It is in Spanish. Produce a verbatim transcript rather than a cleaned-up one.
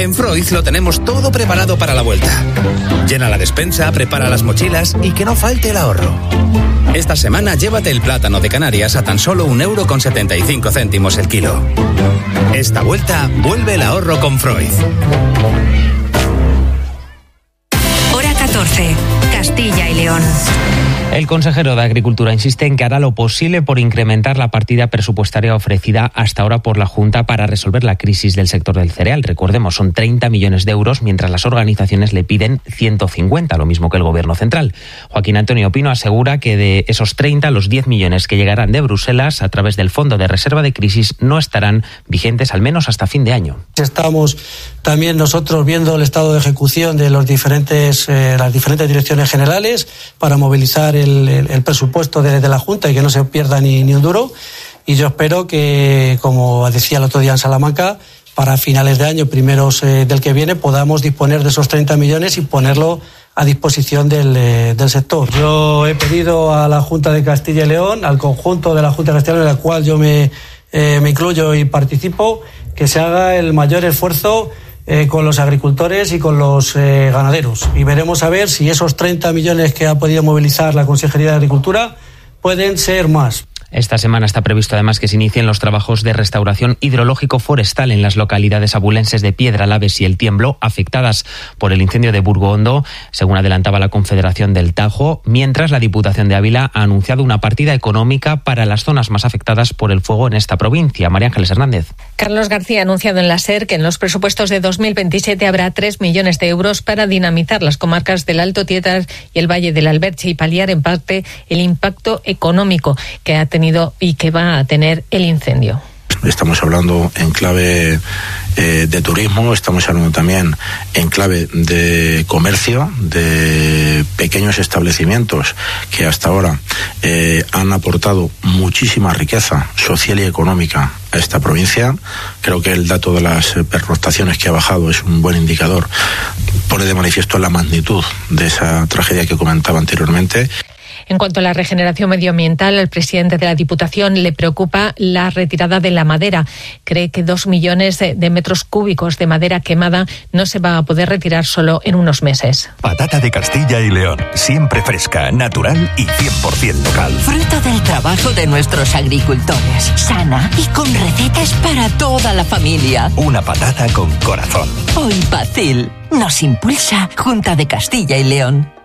En Freud lo tenemos todo preparado para la vuelta. Llena la despensa, prepara las mochilas y que no falte el ahorro. Esta semana llévate el plátano de Canarias a tan solo un euro con setenta y cinco céntimos el kilo. Esta vuelta vuelve el ahorro con Freud. Hora catorce, Castilla y León. El consejero de Agricultura insiste en que hará lo posible por incrementar la partida presupuestaria ofrecida hasta ahora por la Junta para resolver la crisis del sector del cereal. Recordemos, son treinta millones de euros, mientras las organizaciones le piden ciento cincuenta, lo mismo que el Gobierno central. Joaquín Antonio Pino asegura que de esos treinta, los diez millones que llegarán de Bruselas a través del Fondo de Reserva de Crisis no estarán vigentes al menos hasta fin de año. Estamos también nosotros viendo el estado de ejecución de los diferentes, eh, las diferentes direcciones generales para movilizar el, el, el presupuesto de, de la Junta y que no se pierda ni, ni un duro. Y yo espero que, como decía el otro día en Salamanca, para finales de año, primeros eh, del que viene, podamos disponer de esos treinta millones y ponerlo a disposición del, eh, del sector. Yo he pedido a la Junta de Castilla y León, al conjunto de la Junta de Castilla y León, en la cual yo me, eh, me incluyo y participo, que se haga el mayor esfuerzo Eh, con los agricultores y con los eh, ganaderos. Y veremos a ver si esos treinta millones que ha podido movilizar la Consejería de Agricultura pueden ser más. Esta semana está previsto además que se inicien los trabajos de restauración hidrológico-forestal en las localidades abulenses de Piedralaves y El Tiemblo, afectadas por el incendio de Burgo Hondo, según adelantaba la Confederación del Tajo, mientras la Diputación de Ávila ha anunciado una partida económica para las zonas más afectadas por el fuego en esta provincia. María Ángeles Hernández. Carlos García ha anunciado en la SER que en los presupuestos de dos mil veintisiete habrá tres millones de euros para dinamizar las comarcas del Alto Tietas y el Valle del Alberche y paliar en parte el impacto económico que ha tenido y que va a tener el incendio. Estamos hablando en clave eh, de turismo, estamos hablando también en clave de comercio, de pequeños establecimientos que hasta ahora eh, han aportado muchísima riqueza social y económica a esta provincia. Creo que el dato de las pernoctaciones que ha bajado es un buen indicador, pone de manifiesto la magnitud de esa tragedia que comentaba anteriormente. En cuanto a la regeneración medioambiental, al presidente de la Diputación le preocupa la retirada de la madera. Cree que dos millones de metros cúbicos de madera quemada no se va a poder retirar solo en unos meses. Patata de Castilla y León, siempre fresca, natural y cien por ciento local. Fruto del trabajo de nuestros agricultores, sana y con recetas para toda la familia. Una patata con corazón. Hoy Pacil nos impulsa Junta de Castilla y León.